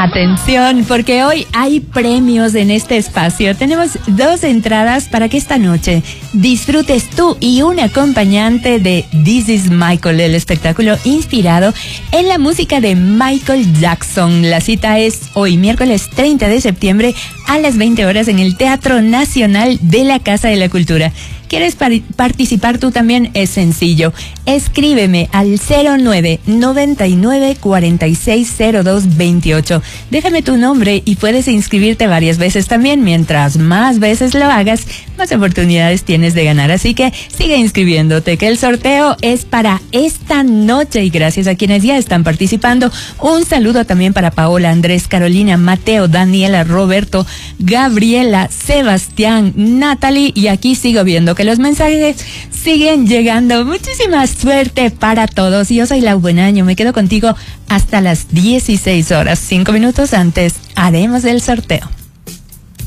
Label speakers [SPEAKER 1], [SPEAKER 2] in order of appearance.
[SPEAKER 1] Atención, porque hoy hay premios en este espacio. Tenemos 2 entradas para que esta noche disfrutes tú y un acompañante de This is Michael, el espectáculo inspirado en la música de Michael Jackson. La cita es hoy, miércoles 30 de septiembre a las 20 horas en el Teatro Nacional de la Casa de la Cultura. ¿Quieres participar tú también? Es sencillo. Escríbeme al 0999-460228. Déjame tu nombre y puedes inscribirte varias veces también. Mientras más veces lo hagas, más oportunidades tienes de ganar. Así que sigue inscribiéndote, que el sorteo es para esta noche. Y gracias a quienes ya están participando. Un saludo también para Paola, Andrés, Carolina, Mateo, Daniela, Roberto, Gabriela, Sebastián, Natalie. Y aquí sigo viendo que los mensajes siguen llegando. Muchísima suerte para todos. Yo soy Lau Buenaño. Me quedo contigo hasta las 16 horas. 5 minutos antes haremos el sorteo.